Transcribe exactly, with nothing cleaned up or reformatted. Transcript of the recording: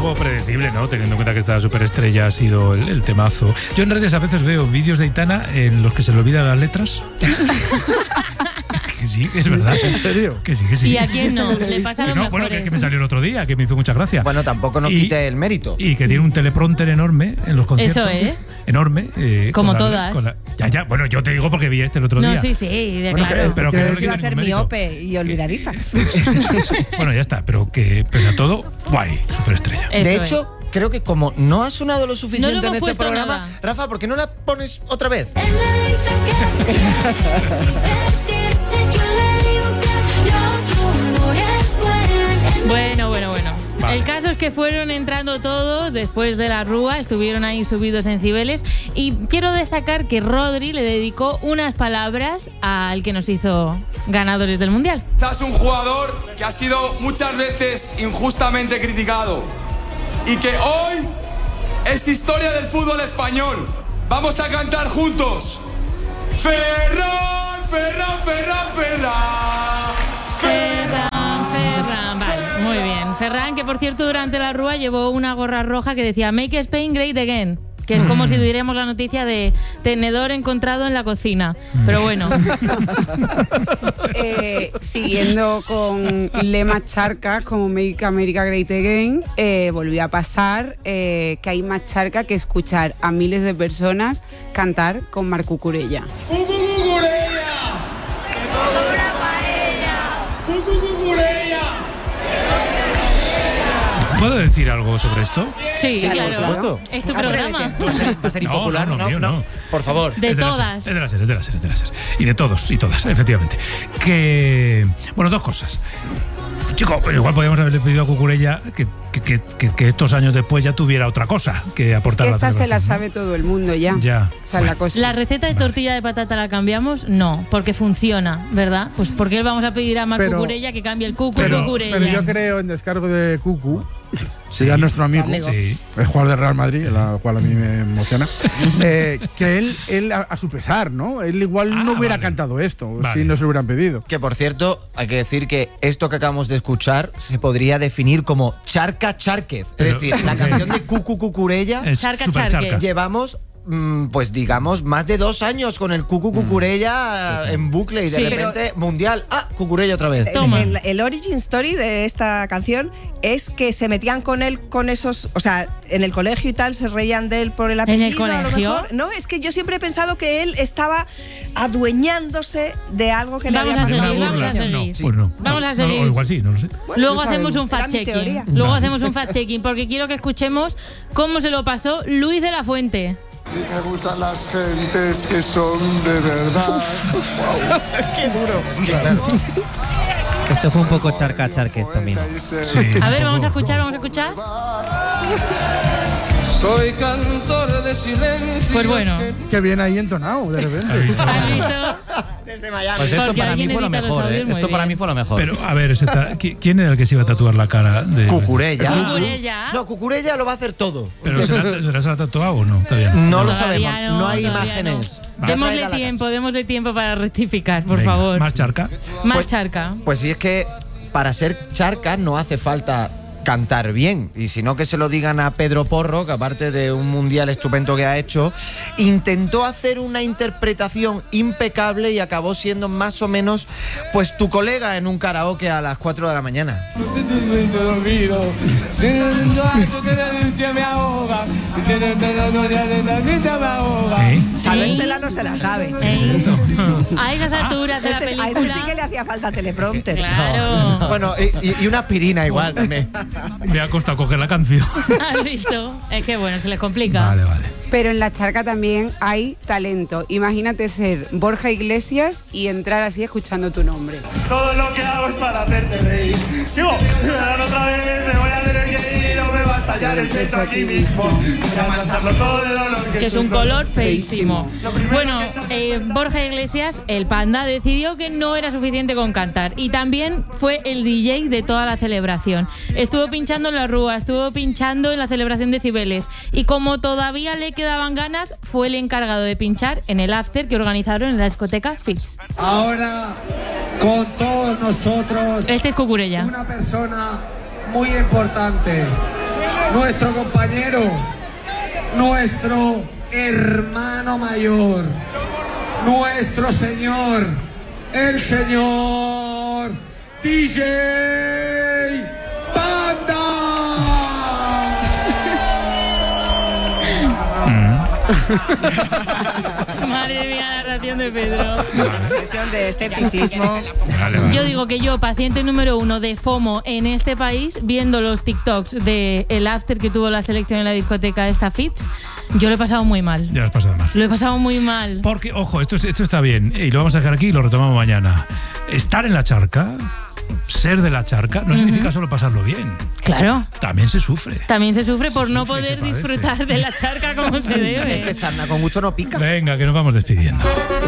poco predecible, ¿no? Teniendo en cuenta que esta superestrella ha sido el, el temazo. Yo en redes a veces veo vídeos de Aitana en los que se le olvidan las letras. Que sí, es verdad. ¿En serio? Que sí, que sí. ¿Y a quién no? Le pasa que lo no, mejor. bueno, que, que me salió el otro día, que me hizo mucha gracia. Bueno, tampoco nos Y- quite el mérito. Y que tiene un teleprompter enorme en los conciertos. Eso es. Enorme. eh, Como con la- todas. con la- ya, ya. Bueno, yo te digo porque vi este el otro No, día. sí, sí, de Bueno, claro. que- pero que no le Iba quite Iba a ser ningún mérito. miope y olvidadiza. Bueno, ya está, pero que pese a todo, guay, superestrella. Eso De es. hecho, creo que como no ha sonado lo suficiente No lo hemos en este puesto programa, nada. Rafa, ¿por qué no la pones otra vez? Él me dice que divertirse, yo le digo que los rumores vuelan. Bueno, bueno, bueno. Vale. El caso es que fueron entrando todos después de la rúa, estuvieron ahí subidos en Cibeles y quiero destacar que Rodri le dedicó unas palabras al que nos hizo ganadores del Mundial. Estás un jugador que ha sido muchas veces injustamente criticado y que hoy es historia del fútbol español. Vamos a cantar juntos. Ferran, Ferran, Ferran, Ferran. Ferran, Ferran, vale, muy bien. Ferran, que por cierto durante la rúa llevó una gorra roja que decía Make Spain Great Again, que es como si diéramos la noticia de tenedor encontrado en la cocina. Pero bueno, Eh, siguiendo con lemas charcas como Make America Great Again, eh, volvió a pasar eh, que hay más charca que escuchar a miles de personas cantar con Marc Cucurella. ¡Cucucucureya! ¡Cucucucureya! ¿Puedo decir algo sobre esto? sí, Sí, por claro. supuesto. Es tu Atrévete. programa. Va a ser No, impopular. no, no, mío, no. Por favor. De Es la todas. SER, es de la SER, es de la SER, es de la SER. Y de todos y todas, efectivamente. Que. Bueno, dos cosas. Chico, pero igual podríamos haberle pedido a Cucurella que, que, que, que- que estos años después ya tuviera otra cosa que aportar Que a la esta se la celebración, ¿no? sabe todo el mundo ya. Ya. Esa es la cosa. La receta de Vale. tortilla de patata la cambiamos, no, porque funciona, ¿verdad? Pues ¿por qué le vamos a pedir a Marc Pero- Cucurella que cambie el cucu Pero, Cucurella? pero yo creo en descargo de Cucu, sí, ya nuestro amigo, Amigo. Sí. el jugador de Real Madrid, la cual a mí me emociona, eh, que él, él a, a su pesar, ¿no? Él igual Ah, no hubiera vale. cantado esto Vale. si no se lo hubieran pedido. Que por cierto, hay que decir que esto que acabamos de escuchar se podría definir como Charca Chárquez. Es Pero- decir, la canción de Cucu Cucurella. Es Charca, super charque. charca. Llevamos, mm, pues digamos, más de dos años con el Cucu Cucurella eh, en bucle y de Sí. repente mundial. Ah, Cucurella otra vez. Toma. El, el origin story de esta canción es que se metían con él con esos, o sea, en el colegio y tal, se reían de él por el el apellido. a lo colegio? mejor. No, es que yo siempre he pensado que él estaba adueñándose de algo que Vamos le a había ¿Es una seguir, pasado. vamos a burla? seguir. No, pues no. Vamos No, a no, seguir. o igual sí, no lo sé. Bueno, Luego no hacemos sabemos. un fact Era mi teoría. checking. Luego Vale. hacemos un fact checking porque quiero que escuchemos cómo se lo pasó Luis de la Fuente. Me gustan las gentes que son de verdad. Esto fue un poco charca charque también. Sí, A un ver, vamos a poco. escuchar, vamos a escuchar. Soy cantor de silencio. Pues bueno. Qué bien ahí entonado, de repente. ¿Has visto? Desde Miami. Pues esto Porque para mí alguien fue lo edita los mejor, ¿eh? audios muy Esto para bien. mí fue lo mejor. Pero, a ver, ese ta- ¿qui- ¿quién era el que se iba a tatuar la cara de Cucurella. Cucurella. No, Cucurella lo va a hacer todo. ¿Pero se la, se la has tatuado o no? Todavía no. No lo Todavía sabemos, no, hay todavía imágenes. no. Ya Démosle tráela a la tiempo, démosle tiempo para rectificar, por Venga, favor. Más charca. Más Pues- charca. Pues sí, es que para ser charca no hace falta cantar bien, y si no que se lo digan a Pedro Porro, que aparte de un mundial estupendo que ha hecho, intentó hacer una interpretación impecable y acabó siendo más o menos pues tu colega en un karaoke a las cuatro de la mañana. ¿Eh? Sabérsela no se la sabe. ¿Eh? A esas alturas de la Este- a este película. sí que le hacía falta teleprompter. Claro. Bueno, y, y- y una aspirina igual también. Me ha costado coger la canción. ¿Has visto? Es que bueno, se les complica. Vale, vale. Pero en la charca también hay talento. Imagínate ser Borja Iglesias y entrar así escuchando tu nombre. Todo lo que hago es para hacerte reír. Sigo, otra vez me voy a tener que ir o me va a estallar el pecho aquí mismo. Voy a pasarlo todo de dolor Que es un sufro. color feísimo. Bueno, eh, Borja Iglesias, el panda, decidió que no era suficiente con cantar y también fue el D J de toda la celebración. Estuvo pinchando en la rúa, estuvo pinchando en la celebración de Cibeles y como todavía le quedaban ganas, fue el encargado de pinchar en el after que organizaron en la discoteca Fitz. Ahora, con todos nosotros, Este es Cucurella. una persona muy importante. nuestro compañero, nuestro hermano mayor, nuestro señor, el señor D J Panda. Madre mía, la narración de Pedro. Expresión de escepticismo. Vale, vale. Yo digo que yo, paciente número uno de FOMO en este país, viendo los TikToks de el after que tuvo la selección en la discoteca esta Fitz, yo lo he pasado muy mal. Ya lo has pasado mal. Lo he pasado muy mal. Porque, ojo, esto, es- esto está bien, y lo vamos a dejar aquí y lo retomamos mañana. Estar en la charca, ser de la charca, no significa solo pasarlo bien. Claro. También se sufre. También se sufre por no sufre y se poder padece. disfrutar de la charca como se debe. Es que sarna con gusto no pica. Venga, que nos vamos despidiendo.